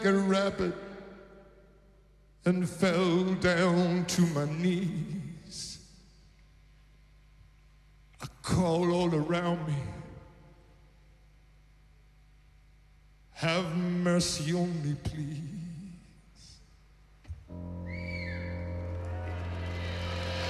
a rabbit and fell down to my knees. I call all around me, have mercy on me, please.